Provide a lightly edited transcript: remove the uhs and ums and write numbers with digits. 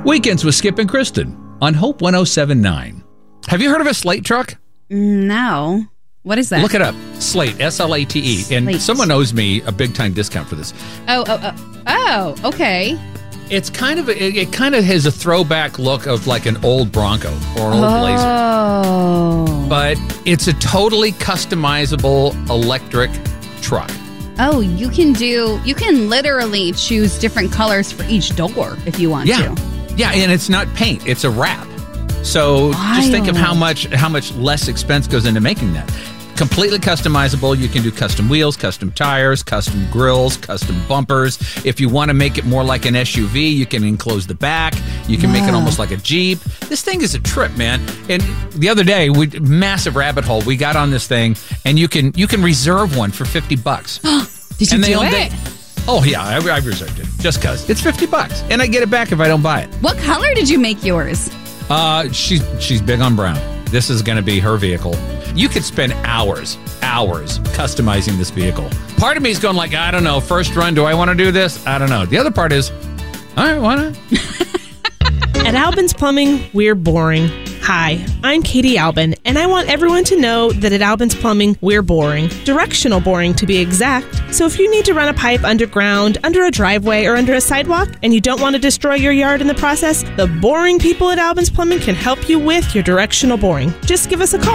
Weekends with Skip and Kristen on Hope 107.9. Have you heard of a Slate truck? No. What is that? Look it up. Slate, S-L-A-T-E. Slate. And someone owes me a big-time discount for this. Oh, okay. It's kind of, it kind of has a throwback look of like an old Bronco or an old Blazer. Oh. But it's a totally customizable electric truck. Oh, you can literally choose different colors for each door if you want to. Yeah, and it's not paint, it's a wrap. So just think of how much less expense goes into making that. Completely customizable. You can do custom wheels, custom tires, custom grills, custom bumpers. If you want to make it more like an SUV, you can enclose the back. You can make it almost like a Jeep. This thing is a trip, man. And the other day, massive rabbit hole. We got on this thing, and you can reserve one for $50. Did you do it? Oh yeah, I reserved it just because it's $50, and I get it back if I don't buy it. What color did you make yours? She's big on brown. This is going to be her vehicle. You could spend hours customizing this vehicle. Part of me is going like, I don't know, first run, do I want to do this? I don't know. The other part is, all right, why not? At Albin's Plumbing, we're boring. Hi, I'm Katie Albin, and I want everyone to know that at Albin's Plumbing, we're boring. Directional boring, to be exact. So if you need to run a pipe underground, under a driveway, or under a sidewalk, and you don't want to destroy your yard in the process, the boring people at Albin's Plumbing can help you with your directional boring. Just give us a call.